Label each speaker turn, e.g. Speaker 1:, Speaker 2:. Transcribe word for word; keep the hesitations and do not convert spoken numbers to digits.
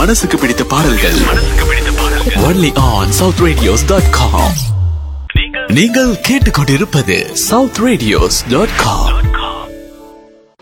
Speaker 1: மனசுக்கு பிடித்த பாடல்கள் only on south radios dot com. நீங்கள் கேட்டுக்கொண்டிருப்பது south radios dot com.